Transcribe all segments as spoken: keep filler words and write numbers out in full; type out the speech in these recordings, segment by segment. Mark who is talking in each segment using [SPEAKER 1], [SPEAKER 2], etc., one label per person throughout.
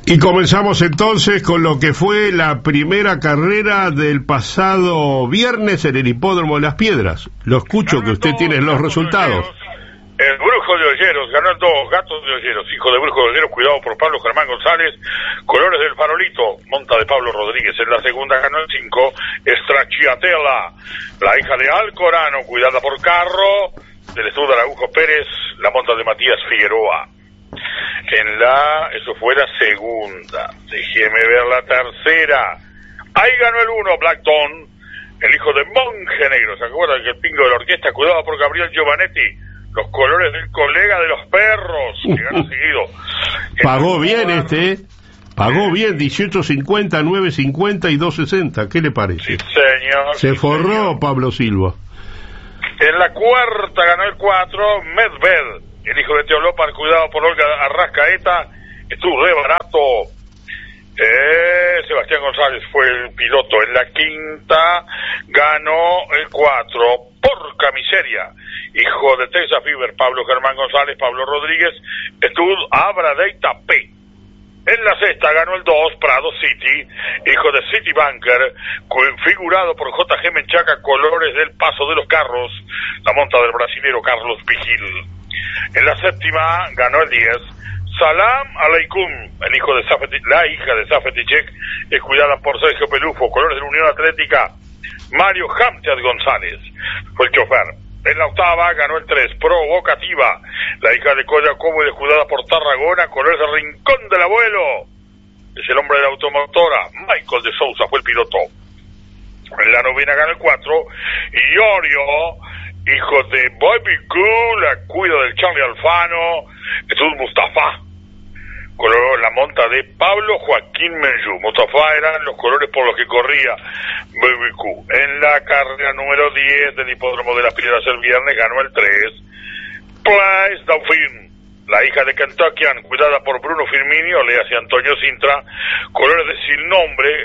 [SPEAKER 1] Y comenzamos entonces con lo que fue la primera carrera del pasado viernes en el Hipódromo de las Piedras. Lo escucho que usted tiene los resultados.
[SPEAKER 2] El Brujo de Olleros ganó el dos, Gatos de Olleros, hijo de Brujo de Olleros, cuidado por Pablo Germán González, Colores del Farolito, monta de Pablo Rodríguez. En la segunda ganó el cinco, Stracciatella, la hija de Alcorano, cuidada por Carro, del estudio Araújo Pérez, la monta de Matías Figueroa. En la, eso fue la segunda, déjeme ver la tercera, ahí ganó el uno, Blackton, el hijo de Monje Negro, ¿se acuerdan que el pingo de la orquesta, cuidado por Gabriel Giovanetti? Los Colores del colega de los perros, que ganó seguido.
[SPEAKER 1] Pagó bien este, ¿eh? Pagó bien, dieciocho cincuenta, nueve cincuenta y dos sesenta, ¿qué le parece?
[SPEAKER 2] Sí, señor.
[SPEAKER 1] Se
[SPEAKER 2] sí,
[SPEAKER 1] forró
[SPEAKER 2] señor.
[SPEAKER 1] Pablo Silva.
[SPEAKER 2] En la cuarta ganó el cuatro, Medved, el hijo de Teolópar, cuidado por Olga Arrascaeta, estuvo re barato. Eh, Sebastián González fue el piloto. En la quinta ganó el cuatro, Porca Miseria, hijo de Tessa Fiber, Pablo Germán González, Pablo Rodríguez, Estud Abra de Itapé. En la sexta ganó el dos, Prado City, hijo de City Banker, figurado por J G Menchaca, Colores del Paso de los Carros, la monta del brasilero Carlos Vigil. En la séptima ganó el diez, Salam Aleikum, el hijo de Zafeti, la hija de Zafetichek, es cuidada por Sergio Pelufo, Colores de la Unión Atlética, Mario Hamtiad González, fue el chofer. En la octava ganó el tres, Provocativa, la hija de Coya Como y descuidada por Tarragona, Colores del Rincón del Abuelo, es el hombre de la automotora, Michael de Sousa fue el piloto. En la novena ganó el cuatro, Iorio, hijo de Bobby Cool, la cuida del Charlie Alfano, es un Mustafa, color la monta de Pablo Joaquín Menjú. Mustafa eran los colores por los que corría Baby Q. En la carrera número diez del Hipódromo de las Piedras el viernes ganó el tres, Place Dauphine, la hija de Kentuckian, cuidada por Bruno Firminio, le hace Antonio Sintra, colores de Sin Nombre,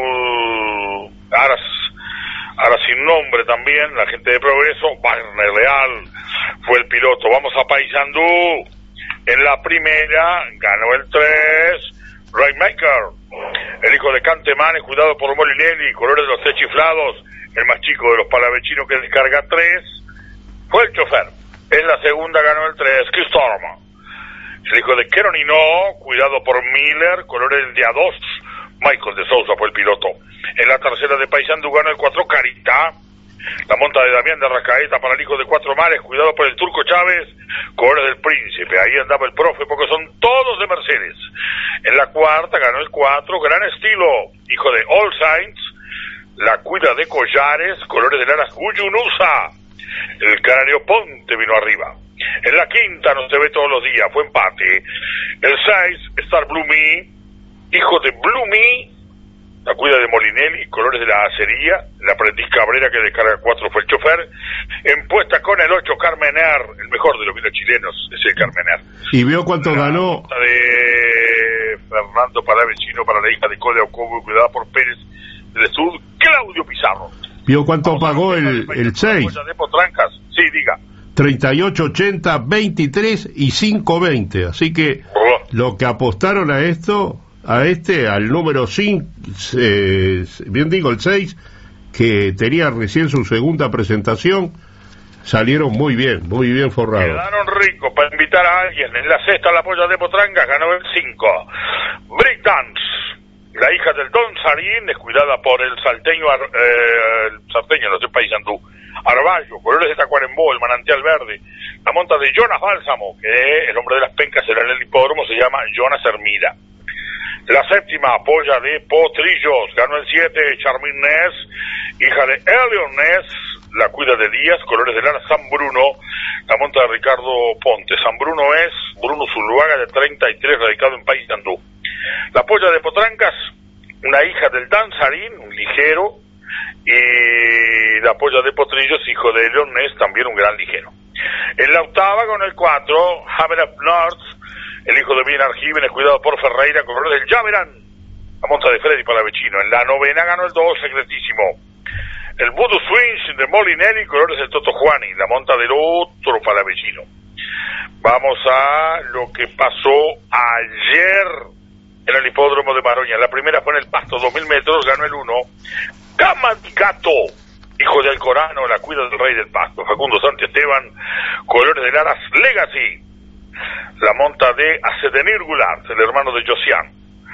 [SPEAKER 2] estuvo Aras, ahora sin nombre también, la gente de Progreso, Wagner Leal fue el piloto. Vamos a Paysandú. En la primera ganó el tres, Rainmaker, el hijo de Cantemanes, cuidado por Molinelli, Colores de los Tres Chiflados, el más chico de los palavechinos que descarga tres, fue el chofer. En la segunda ganó el tres, Storm, el hijo de Keronino, cuidado por Miller, Colores de A dos, Michael de Sousa fue el piloto. En la tercera de Paysandú ganó el cuatro, Carita, la monta de Damián de Arrascaeta para el hijo de Cuatro Mares, cuidado por el Turco Chávez, Colores del Príncipe, ahí andaba el profe porque son todos de Mercedes. En la cuarta ganó el cuatro, Gran Estilo, hijo de All Saints, la cuida de Collares, Colores de Laras Guyunusa, el Canario Ponte vino arriba. En la quinta no se ve todos los días, fue empate. El seis, Star Blue Me, hijo de Blue Me, la cuida de Molinelli, Colores de la Acería, la aprendiz Cabrera que descarga cuatro fue el chofer. En puesta con el ocho, Carmener, el mejor de los vinos chilenos, es el Carmener.
[SPEAKER 1] ¿Y vio cuánto la ganó?
[SPEAKER 2] De Fernando Palavecino para la hija de Codia Ocobo, cuidada por Pérez del Sur, Claudio Pizarro.
[SPEAKER 1] ¿Vio cuánto Vamos pagó el, el seis?
[SPEAKER 2] De Potrancas. Sí, diga.
[SPEAKER 1] treinta y ocho ochenta, veintitrés y cinco veinte, así que oh. Lo que apostaron a esto... a este, al número cinco, eh, bien digo el seis, que tenía recién su segunda presentación, salieron muy bien, muy bien forrados.
[SPEAKER 2] Quedaron ricos para invitar a alguien. En la sexta la polla de Potranca ganó el cinco, Break Dance, la hija del Don Sarín, descuidada por el salteño, eh, el salteño, no sé, Paysandú, Arballo, Colores de Tacuarembó, el Manantial Verde, la monta de Jonas Bálsamo, que el hombre de las pencas en el hipódromo se llama Jonas Hermida. La séptima, Polla de Potrillos, ganó el siete, Charmin Ness, hija de Elion Ness, la cuida de Díaz, Colores de Lana, San Bruno, la monta de Ricardo Ponte. San Bruno es Bruno Zuluaga, de treinta y tres, radicado en Paysandú. La Polla de Potrancas, una hija del Danzarín, un ligero, y la Polla de Potrillos, hijo de Elion Ness, también un gran ligero. En la octava, con el cuatro, Hammer of North, el hijo de Bien Argímenes, cuidado por Ferreira, Colores del Llaverán, la monta de Freddy Palavecino. En la novena ganó el dos, Secretísimo, el Voodoo Swings de Molinelli, Colores del Toto Juani, la monta del otro Palavecino. Vamos a lo que pasó ayer en el hipódromo de Maroña. La primera fue en el pasto, dos mil metros, ganó el uno. Gamaticato, hijo de Alcorano, la cuida del rey del pasto. Facundo Santiesteban, colores del Aras Legacy. La monta de Acedenir Goulart, el hermano de Josian.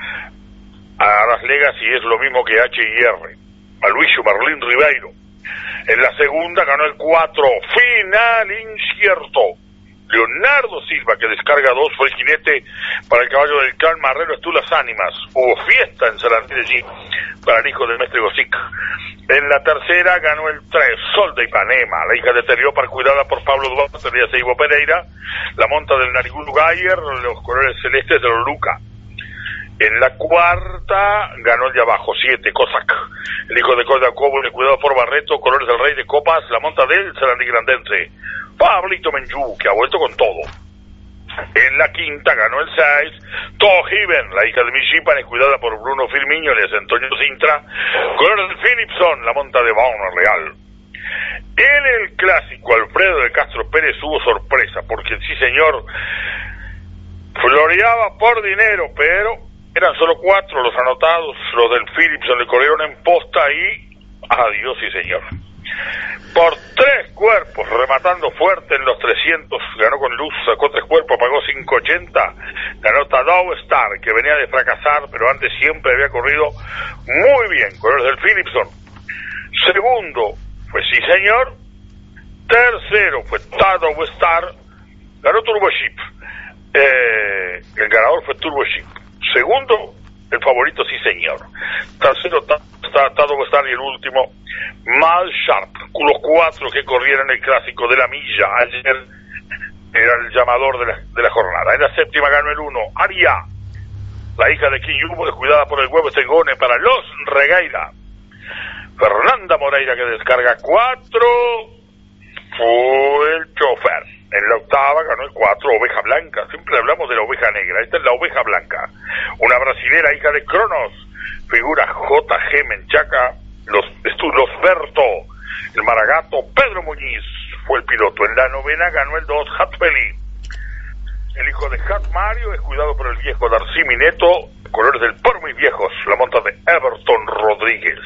[SPEAKER 2] Aras Legacy es lo mismo que H I R. Aloysio Marlín Ribeiro. En la segunda ganó el cuatro, Final Incierto. Leonardo Silva, que descarga dos, fue el jinete para el caballo del clan Marrero Estulas Ánimas. Hubo fiesta en Sarandí de G para el hijo del mestre Gosic. En la tercera ganó el tres, Sol de Ipanema, la hija de Teriópar, cuidada por Pablo Duarte de Aceibo Pereira. La monta del Narigulu Gayer, los colores celestes de los Luca. En la cuarta ganó el de abajo, siete, Cossack, el hijo de Codacobo, cuidado por Barreto, colores del Rey de Copas, la monta del Sarandí Grandense. Pablito Menjú, que ha vuelto con todo. En la quinta ganó el seis, Tohiven, la hija de Michipan, cuidada por Bruno Firmiñoles, Antonio Sintra, colores del Philipson, la monta de Bauna Real. En el clásico, Alfredo de Castro Pérez hubo sorpresa, porque sí señor, floreaba por dinero, pero eran solo cuatro los anotados, los del Philipson le corrieron en posta y adiós sí señor. Por tres cuerpos, rematando fuerte en los trescientos, ganó con luz, sacó tres cuerpos, pagó cinco ochenta, ganó Tadao Star, que venía de fracasar, pero antes siempre había corrido muy bien, con los del Philipson. Segundo, fue sí señor. Tercero, fue Tadao Star, ganó Turbo Ship. Eh, el ganador fue Turbo Ship. Segundo, el favorito sí señor. Tercero, Tadao Star, y el último, Mal Sharp. Los cuatro que corrieron el clásico de la milla ayer era el llamador de la, de la jornada. En la séptima ganó el uno, Aria, la hija de Quillubo, cuidada por el huevo Tengone para los Regueira. Fernanda Moreira, que descarga cuatro, fue el chofer. En la octava ganó el cuatro, Oveja Blanca. Siempre hablamos de la oveja negra, esta es la oveja blanca. Una brasilera, hija de Cronos, figura J G Menchaca, los, los Berto, el Maragato, Pedro Muñiz fue el piloto. En la novena ganó el dos, Hatpeli, el hijo de Hat Mario, es cuidado por el viejo Darcy Mineto, colores del Por Mis Viejos, la monta de Everton Rodríguez.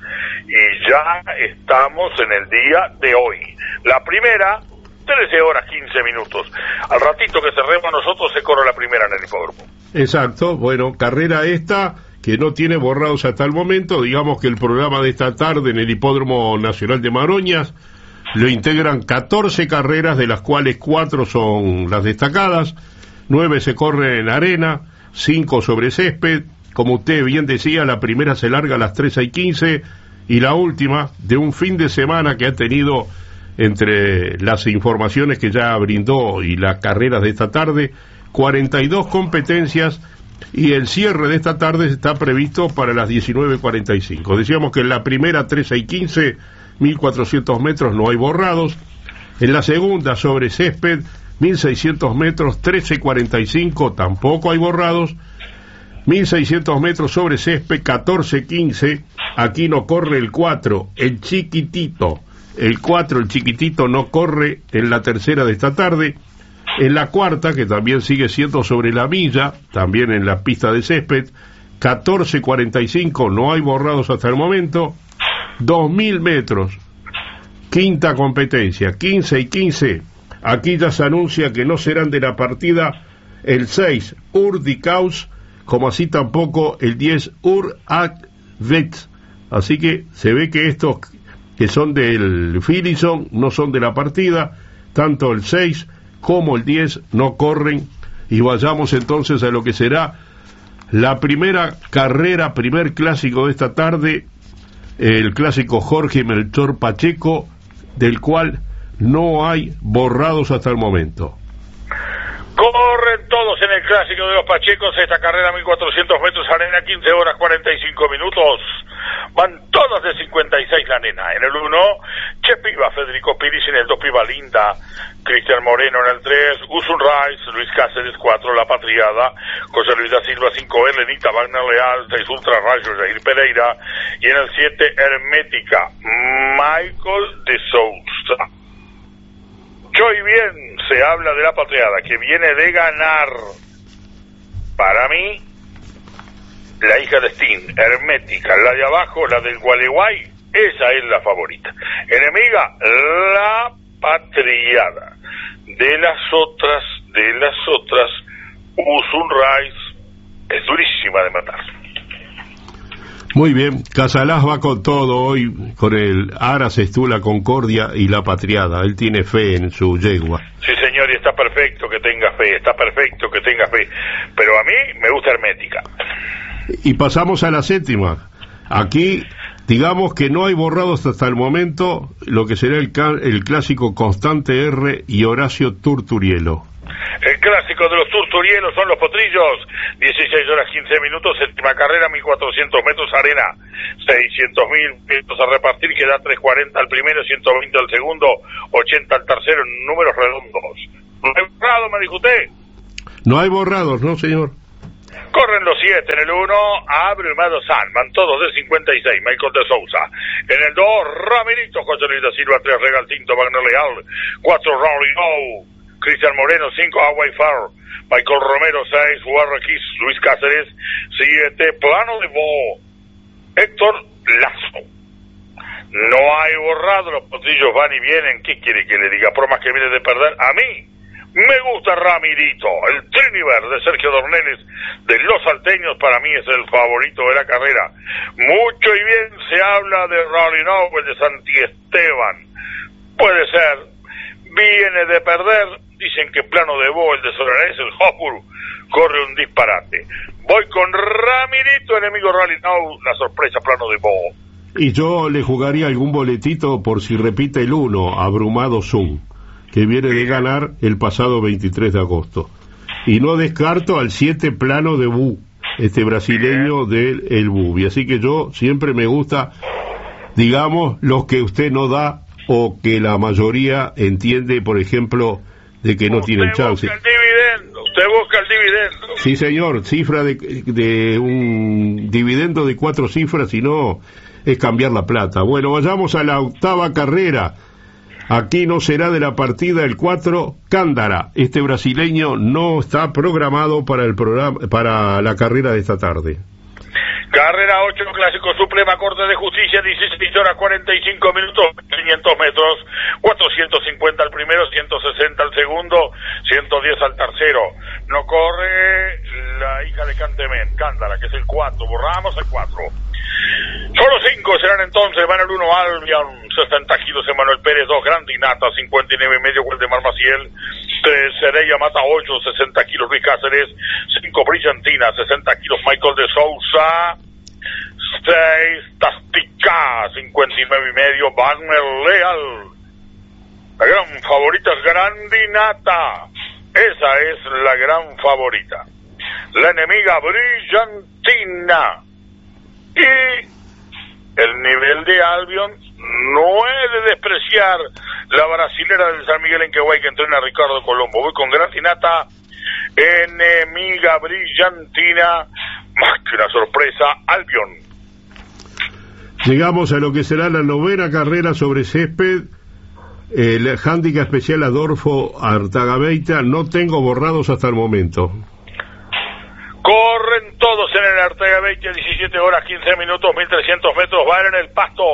[SPEAKER 2] Y ya estamos en el día de hoy. La primera, trece horas quince minutos. Al ratito que cerremos nosotros se corre la primera en el hipódromo.
[SPEAKER 1] Exacto, bueno, carrera esta que no tiene borrados hasta el momento. Digamos que el programa de esta tarde en el Hipódromo Nacional de Maroñas lo integran catorce carreras, de las cuales cuatro son las destacadas, nueve se corren en arena, cinco sobre césped. Como usted bien decía, la primera se larga a las trece y quince, y la última de un fin de semana que ha tenido, entre las informaciones que ya brindó y las carreras de esta tarde, cuarenta y dos competencias, y el cierre de esta tarde está previsto para las diecinueve cuarenta y cinco. Decíamos que en la primera, trece y quince, mil cuatrocientos metros, no hay borrados. En la segunda, sobre césped, mil seiscientos metros, trece cuarenta y cinco, tampoco hay borrados. mil seiscientos metros sobre césped, catorce quince, aquí no corre el cuatro, el chiquitito. El cuatro, el chiquitito, no corre en la tercera de esta tarde. En la cuarta, que también sigue siendo sobre la milla, también en la pista de césped, catorce cuarenta y cinco, no hay borrados hasta el momento. dos mil metros, quinta competencia, quince y quince, aquí ya se anuncia que no serán de la partida el seis, Urdicaus, como así tampoco el diez, Ur-Ak-Vet. Así que se ve que estos que son del Philipson no son de la partida, tanto el seis como el diez no corren. Y vayamos entonces a lo que será la primera carrera, primer clásico de esta tarde, el clásico Jorge Melchor Pacheco, del cual no hay borrados hasta el momento.
[SPEAKER 2] Corren todos en el clásico de los Pachecos, esta carrera mil cuatrocientos metros, arena, quince horas cuarenta y cinco minutos. Van todas de cincuenta y seis la nena. En el uno, Che Piva, Federico Piris. En el dos, Piva Linda, Cristian Moreno. En el tres, Usun Rice, Luis Cáceres. cuatro, La Patriada, José Luis da Silva. cinco, Elenita, Wagner Leal. seis, Ultra Rayos, Jair Pereira. Y en el siete, Hermética, Michael de Sousa. Hoy bien se habla de La Patriada, que viene de ganar. Para mí, la hija de Sting, Hermética, la de abajo, la del Gualeguay, esa es la favorita. Enemiga, la Patriada. De las otras, de las otras, Usun Rice es durísima de matar.
[SPEAKER 1] Muy bien, Casalás va con todo hoy, con el Aras, Estula, Concordia y la Patriada. Él tiene fe en su yegua.
[SPEAKER 2] Sí, señor, y está perfecto que tenga fe, está perfecto que tenga fe. Pero a mí me gusta Hermética.
[SPEAKER 1] Y pasamos a la séptima. Aquí, digamos que no hay borrados hasta el momento lo que será el, el clásico Constante R y Horacio Turturielo.
[SPEAKER 2] El clásico de los Turturielos son los Potrillos, dieciséis horas quince minutos, séptima carrera, mil cuatrocientos metros arena, seiscientos mil metros a repartir, que da tres cuarenta al primero, ciento veinte al segundo, ochenta al tercero, en números redondos. ¿No hay borrado, me dijo usted?
[SPEAKER 1] No hay borrados, ¿no, señor?
[SPEAKER 2] Corren los siete, en el uno, Abrumado Sandman, todos de cincuenta y seis, Michael de Sousa. En el dos, Ramirito, José Luis da Silva, tres, Regal Tinto, Wagner Leal, cuatro, Rory O, Cristian Moreno, cinco, Hawaii Far, Michael Romero, seis, Warren Kiss, Luis Cáceres, siete, Plano de Bo, Héctor Lazo. No hay borrado, los potrillos van y vienen. ¿Qué quiere que le diga? Por más que viene de perder, a mí me gusta Ramirito, el Triniver de Sergio Dorneles, de los salteños, para mí es el favorito de la carrera. Mucho y bien se habla de Rolling Over, de Santi Esteban. Puede ser, viene de perder. Dicen que Plano de Bo, el de Solanés, el Hopur, corre un disparate. Voy con Ramirito, enemigo Rally Now, la sorpresa Plano de Bo.
[SPEAKER 1] Y yo le jugaría algún boletito por si repite el uno, Abrumado Zoom, que viene de ganar el pasado veintitrés de agosto. Y no descarto al siete, Plano de Bu, este brasileño del El Bubi. Así que yo siempre me gusta, digamos, los que usted no da o que la mayoría entiende, por ejemplo, de que no
[SPEAKER 2] usted
[SPEAKER 1] tienen chance.
[SPEAKER 2] Busca el dividendo, usted busca el dividendo.
[SPEAKER 1] Sí, señor, cifra de, de un dividendo de cuatro cifras, si no es cambiar la plata. Bueno, vayamos a la octava carrera. Aquí no será de la partida el cuatro, Cándara. Este brasileño no está programado para el programa, para la carrera de esta tarde.
[SPEAKER 2] Carrera ocho, Clásico Suprema, Corte de Justicia, dieciséis horas cuarenta y cinco minutos, quinientos metros, cuatrocientos cincuenta al primero, ciento sesenta al segundo, ciento diez al tercero. No corre la hija de Cantemén, Cándara, que es el cuatro, borramos el cuatro. Solo cinco serán entonces, van el uno, Albion, sesenta kilos, Emanuel Pérez, dos, Grandinata, cincuenta y nueve y medio, Waldemar Maciel, tres, Sereya Mata, ocho, sesenta kilos, Luis Cáceres, cinco, Brillantina, sesenta kilos, Michael de Sousa, seis, Tastica, cincuenta y nueve y medio, Wagner Leal. La gran favorita es Grandinata, esa es la gran favorita. La enemiga, Brillantina. Y el nivel de Albion no es de despreciar la brasilera del San Miguel en Quehuay, que entrena Ricardo Colombo. Voy con Grandinata, enemiga Brillantina, más que una sorpresa, Albion.
[SPEAKER 1] Llegamos a lo que será la novena carrera sobre césped, el handicap especial Adolfo Artagabeita. No tengo borrados hasta el momento.
[SPEAKER 2] Corren todos en el Artagabeita, diecisiete horas quince minutos, mil trescientos metros, van en el pasto.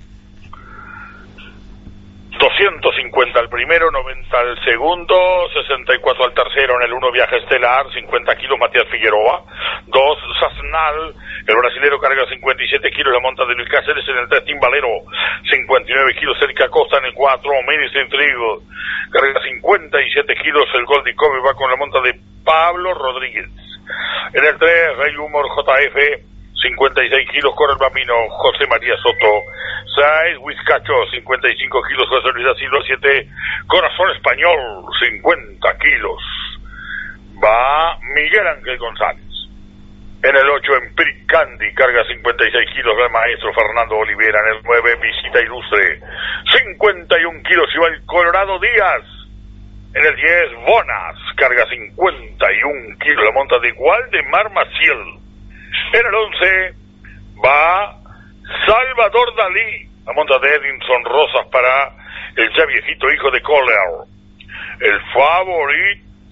[SPEAKER 2] doscientos cincuenta al primero, noventa al segundo, sesenta y cuatro al tercero. En el uno, Viaje Estelar, cincuenta kilos, Matías Figueroa. dos, Sasnal, el brasilero, carga cincuenta y siete kilos, la monta de Luis Cáceres. En el tres, Timbalero, cincuenta y nueve kilos, Erika Costa. En el cuatro, Ministry Intrigo, carga cincuenta y siete kilos, el Goldie Kobe va con la monta de Pablo Rodríguez. En el tres, Rey Humor J F, cincuenta y seis kilos, corre el bambino José María Soto. seis, Huizcacho, cincuenta y cinco kilos, José Luis da Silva. siete, Corazón Español, cincuenta kilos, va Miguel Ángel González. En el ocho, Empiric Candy, carga cincuenta y seis kilos, va el maestro Fernando Olivera. En el nueve, Visita Ilustre, cincuenta y un kilos, y va el Colorado Díaz. En el diez, Bonas, carga cincuenta y un kilos, la monta de Waldemar Maciel. En el once, va Salvador Dalí, la monta de Edinson Rosas para el ya viejito hijo de Kohler. El favorito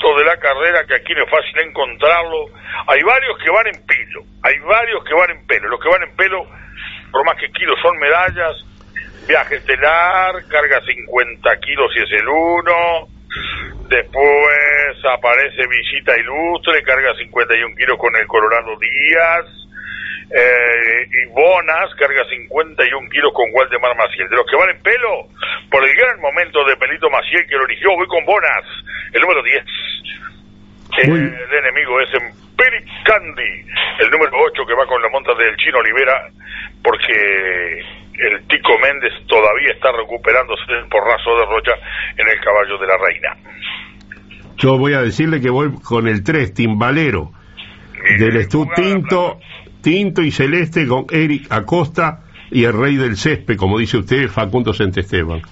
[SPEAKER 2] momento de la carrera, que aquí no es fácil encontrarlo, hay varios que van en pelo, hay varios que van en pelo. Los que van en pelo, por más que kilos son medallas, viaje estelar, carga cincuenta kilos y es el uno. Después aparece Visita Ilustre, carga cincuenta y un kilos con el Colorado Díaz. Eh, y Bonas, carga cincuenta y un kilos con Waldemar Maciel. De los que van en pelo, por el gran momento de Pelito Maciel que lo eligió, voy con Bonas, el número diez. El, el enemigo es Empiric Candy, el número ocho, que va con la monta del Chino Olivera, porque el Tico Méndez todavía está recuperándose del porrazo de Rocha en el caballo de la reina.
[SPEAKER 1] Yo voy a decirle que voy con el tres, Timbalero, y del Estú Tinto, Tinto y Celeste, con Eric Acosta y el Rey del Césped, como dice usted, Facundo Santesteban.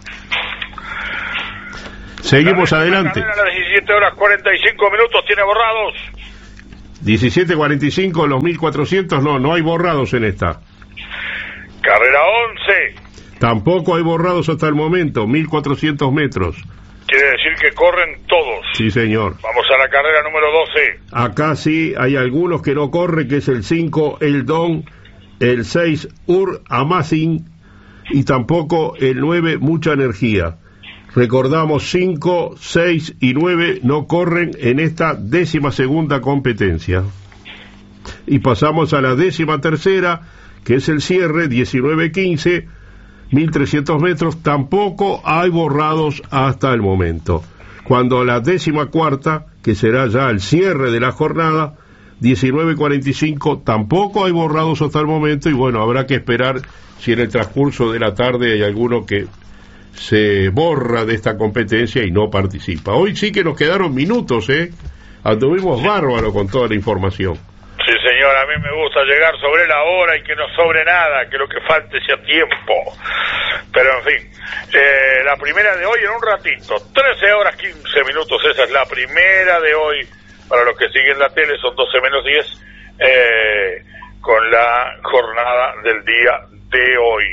[SPEAKER 1] Seguimos la adelante.
[SPEAKER 2] A las diecisiete horas cuarenta y cinco minutos, ¿tiene borrados?
[SPEAKER 1] diecisiete cuarenta y cinco, los mil cuatrocientos, no, no hay borrados en esta.
[SPEAKER 2] Carrera once.
[SPEAKER 1] Tampoco hay borrados hasta el momento, mil cuatrocientos metros.
[SPEAKER 2] Quiere decir que corren todos.
[SPEAKER 1] Sí, señor.
[SPEAKER 2] Vamos a la carrera número doce.
[SPEAKER 1] Acá sí hay algunos que no corren, que es el cinco, El Don, el seis, Ur Amazing, y tampoco el nueve, Mucha Energía. Recordamos, cinco, seis y nueve no corren en esta décima segunda competencia. Y pasamos a la décima tercera, que es el cierre, diecinueve quince, mil trescientos metros, tampoco hay borrados hasta el momento. Cuando la décima cuarta, que será ya el cierre de la jornada, diecinueve cuarenta y cinco, tampoco hay borrados hasta el momento, y bueno, habrá que esperar si en el transcurso de la tarde hay alguno que se borra de esta competencia y no participa. Hoy sí que nos quedaron minutos, ¿eh? Anduvimos bárbaro con toda la información.
[SPEAKER 2] Sí, señor, a mí me gusta llegar sobre la hora y que no sobre nada, que lo que falte sea tiempo. Pero en fin, eh, la primera de hoy en un ratito, trece horas quince minutos, esa es la primera de hoy. Para los que siguen la tele son doce menos diez, eh, con la jornada del día de hoy.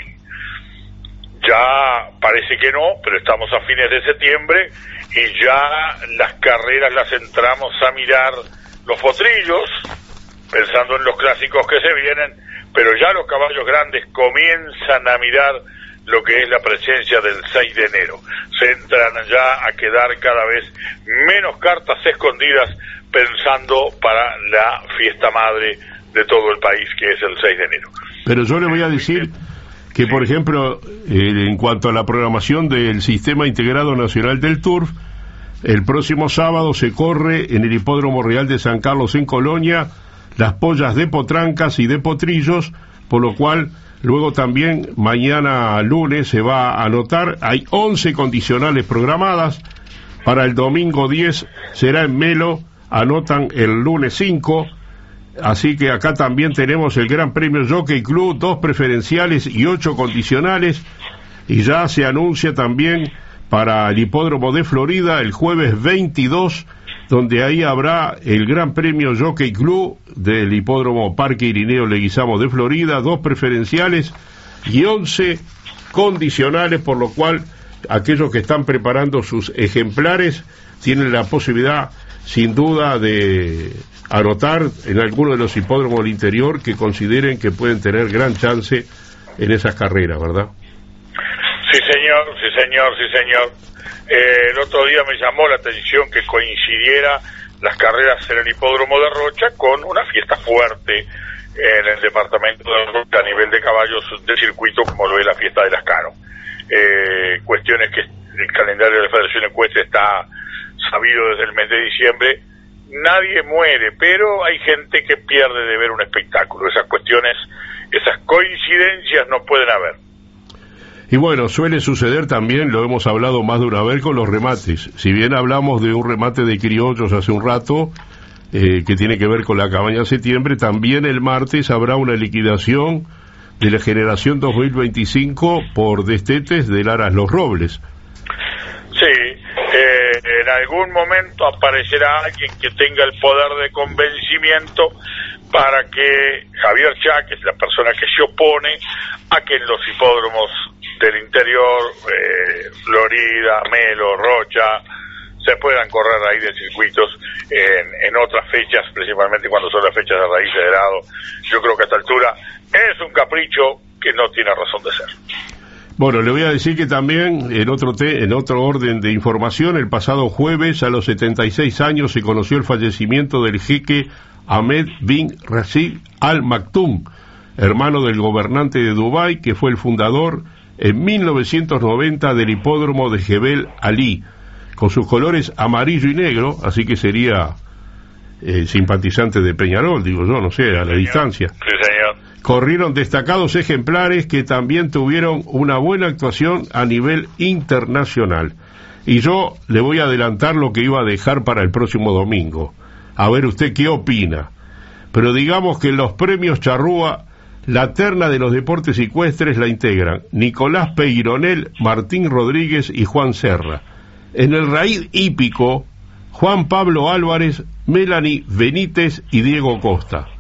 [SPEAKER 2] Ya parece que no, pero estamos a fines de septiembre y ya las carreras las entramos a mirar los potrillos, pensando en los clásicos que se vienen, pero ya los caballos grandes comienzan a mirar lo que es la presencia del seis de enero. Se entran ya a quedar cada vez menos cartas escondidas pensando para la fiesta madre de todo el país, que es el seis de enero.
[SPEAKER 1] Pero yo le voy a decir que, por ejemplo, eh, en cuanto a la programación del Sistema Integrado Nacional del Turf, el próximo sábado se corre en el Hipódromo Real de San Carlos en Colonia las pollas de Potrancas y de Potrillos, por lo cual luego también mañana lunes se va a anotar. Hay once condicionales programadas. Para el domingo diez será en Melo, anotan el lunes cinco. Así que acá también tenemos el Gran Premio Jockey Club, dos preferenciales y ocho condicionales, y ya se anuncia también para el Hipódromo de Florida el jueves veintidós, donde ahí habrá el Gran Premio Jockey Club del Hipódromo Parque Irineo Leguizamo de Florida, dos preferenciales y once condicionales, por lo cual aquellos que están preparando sus ejemplares tienen la posibilidad, sin duda, de anotar en alguno de los hipódromos del interior que consideren que pueden tener gran chance en esas carreras, ¿verdad?
[SPEAKER 2] Sí, señor, sí, señor, sí, señor. Eh, el otro día me llamó la atención que coincidiera las carreras en el hipódromo de Rocha con una fiesta fuerte en el departamento de Rocha a nivel de caballos de circuito, como lo es la fiesta de las Caro. Eh, cuestiones que el calendario de la Federación Ecuestre está sabido desde el mes de diciembre. Nadie muere, pero hay gente que pierde de ver un espectáculo. Esas cuestiones, esas coincidencias no pueden haber.
[SPEAKER 1] Y bueno, suele suceder también, lo hemos hablado más de una vez con los remates. Si bien hablamos de un remate de criollos hace un rato, eh, que tiene que ver con la cabaña de septiembre, también el martes habrá una liquidación de la generación dos mil veinticinco por destetes de Laras Los Robles.
[SPEAKER 2] Sí, eh, en algún momento aparecerá alguien que tenga el poder de convencimiento para que Javier Chá, que es la persona que se opone a que en los hipódromos del interior, eh, Florida, Melo, Rocha, se puedan correr ahí de circuitos en, en otras fechas, principalmente cuando son las fechas de raíz federado. Yo creo que a esta altura es un capricho que no tiene razón de ser.
[SPEAKER 1] Bueno, le voy a decir que también, en otro te, en otro orden de información, el pasado jueves, a los setenta y seis años, se conoció el fallecimiento del jeque Ahmed bin Rashid Al Maktoum, hermano del gobernante de Dubái, que fue el fundador en mil novecientos noventa del hipódromo de Jebel Ali, con sus colores amarillo y negro, así que sería eh, simpatizante de Peñarol, digo yo, no sé, a la señor. distancia.
[SPEAKER 2] Sí, señor.
[SPEAKER 1] Corrieron destacados ejemplares que también tuvieron una buena actuación a nivel internacional. Y yo le voy a adelantar lo que iba a dejar para el próximo domingo. A ver usted qué opina. Pero digamos que en los premios Charrúa, la terna de los deportes ecuestres la integran Nicolás Peyronel, Martín Rodríguez y Juan Serra. En el raíz hípico, Juan Pablo Álvarez, Melanie Benítez y Diego Costa.